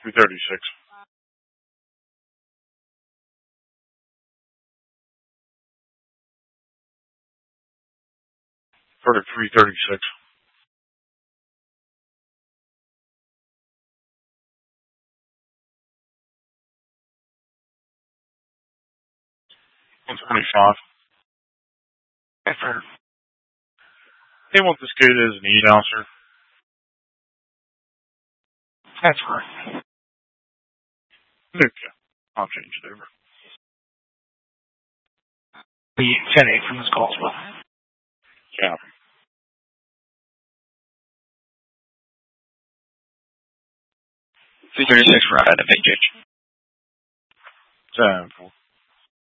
336. Verdict 336. 125. Yes, sir. They want this kid as an e-announcer. That's right. Okay. I'll change it over. The 10-8 from this call as well. Yeah. 336 for identification. 10-4.